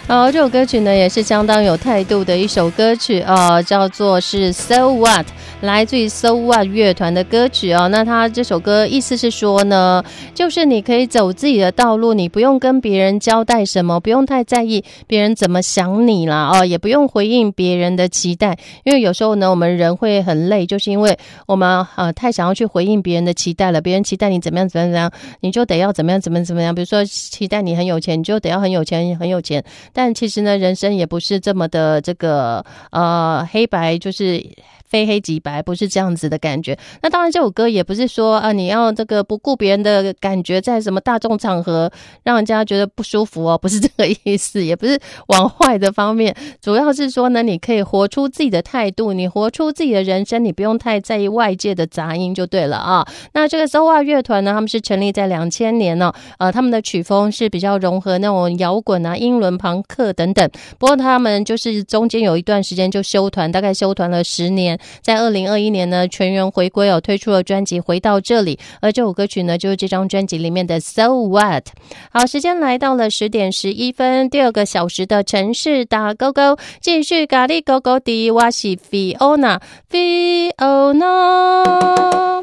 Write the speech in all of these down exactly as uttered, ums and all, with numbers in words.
好，这首歌曲呢也是相当有态度的一首歌曲哦，叫做是 So What， 来自于 So What 乐团的歌曲哦。那他这首歌意思是说呢，就是你可以走自己的道路，你不用跟别人交代什么，不用太在意别人怎么想你啦哦，也不用回应别人的期待，因为有时候呢我们人会很累，就是因为我们呃太想要去回应别人的期待了，别人期待你怎么样怎么样怎么样，你就得要怎么样怎么样怎么样，比如说期待你很有钱，你就得要很有钱很有钱。但其实呢，人生也不是这么的这个呃黑白，就是非黑即白，不是这样子的感觉。那当然这首歌也不是说啊你要这个不顾别人的感觉，在什么大众场合让人家觉得不舒服哦，不是这个意思，也不是往坏的方面，主要是说呢，你可以活出自己的态度，你活出自己的人生，你不用太在意外界的杂音就对了啊。那这个 So What 乐团呢，他们是成立在两千年哦，呃，他们的曲风是比较融合那种摇滚啊、英伦、朋克等等。不过他们就是中间有一段时间就休团，大概休团了十年，在二零二一年呢全员回归哦，推出了专辑《回到这里》，而这首歌曲呢就是这张专辑里面的 So What。 好，时间来到了十点十一分，第二个小时的城市打勾勾，继续咖喱勾勾的，我是 Fiona Fiona。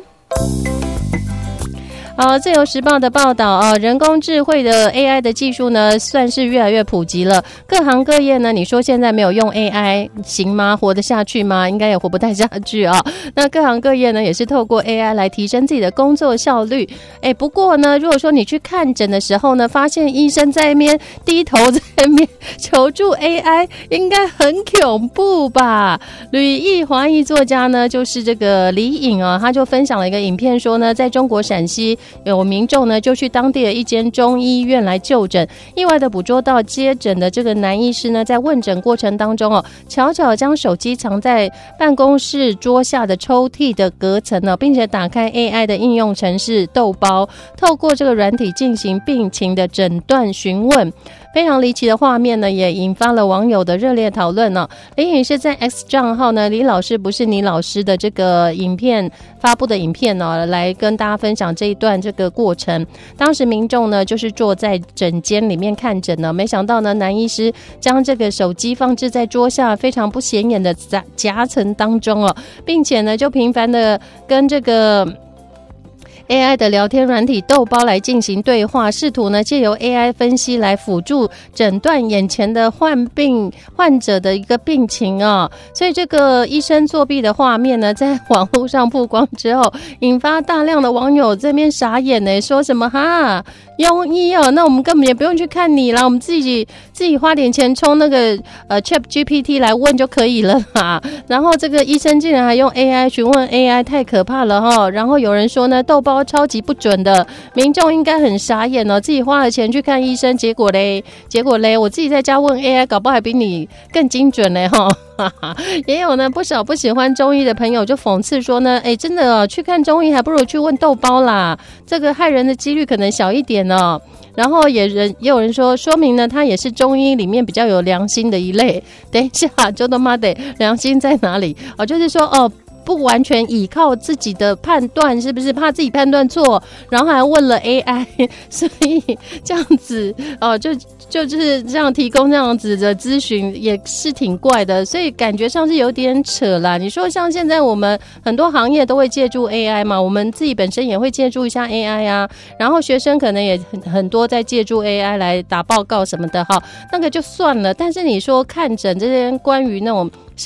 好，自由时报的报道啊，人工智慧的 A I 的技术呢，算是越来越普及了。各行各业呢，你说现在没有用 A I 行吗？活得下去吗？应该也活不太下去啊。那各行各业呢，也是透过 A I 来提升自己的工作效率。哎，不过呢，如果说你去看诊的时候呢，发现医生在那边低头在那边求助 A I， 应该很恐怖吧？旅艺华裔作家呢，就是这个李颖啊，他就分享了一个影片说呢，在中国陕西。有民众呢就去当地的一间中医院来就诊，意外的捕捉到接诊的这个男医师呢，在问诊过程当中哦，悄悄将手机藏在办公室桌下的抽屉的隔层呢，并且打开 A I 的应用程式豆包，透过这个软体进行病情的诊断询问。非常离奇的画面呢，也引发了网友的热烈讨论呢。李颖是在 X 账号呢，李老师不是你老师的这个影片发布的影片呢，来跟大家分享这一段这个过程。当时民众呢，就是坐在诊间里面看诊呢，没想到呢，男医师将这个手机放置在桌下非常不显眼的夹夹层当中哦，并且呢，就频繁的跟这个A I 的聊天软体豆包来进行对话，试图呢借由 A I 分析来辅助诊断眼前的患病患者的一个病情啊、哦。所以这个医生作弊的画面呢，在网络上曝光之后，引发大量的网友这边傻眼呢，说什么哈庸医哦，那我们根本也不用去看你啦，我们自己自己花点钱充那个呃 Chat G P T 来问就可以了啦。然后这个医生竟然还用 A I 询问 A I， 太可怕了哈。然后有人说呢，豆包超级不准的，民众应该很傻眼哦，自己花了钱去看医生，结果嘞，结果嘞，我自己在家问 A I， 搞不好还比你更精准嘞哈。也有呢不少不喜欢中医的朋友就讽刺说呢，哎，真的、哦、去看中医还不如去问豆包啦，这个害人的几率可能小一点哦。然后也人也有人说，说明呢他也是中医里面比较有良心的一类。等一下，周东妈的良心在哪里？哦，就是说哦。不完全依靠自己的判断，是不是怕自己判断错，然后还问了 A I， 所以这样子哦，就就就是这样提供这样子的咨询也是挺怪的，所以感觉上是有点扯啦。你说像现在我们很多行业都会借助 A I 嘛，我们自己本身也会借助一下 A I 啊，然后学生可能也很很多在借助 A I 来打报告什么的哈，那个就算了。但是你说看诊这些关于那种